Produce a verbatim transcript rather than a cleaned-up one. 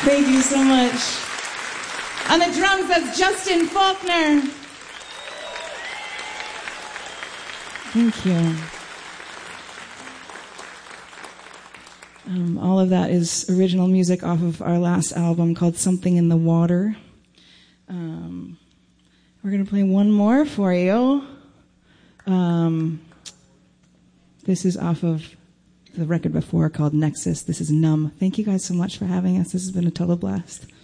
Thank you so much. On the drums, that's Justin Faulkner. Thank you. Um, all of that is original music off of our last album called Something in the Water. Um, we're going to play one more for you. Um, this is off of the record before called Nexus. This is Numb. Thank you guys so much for having us. This has been a total blast.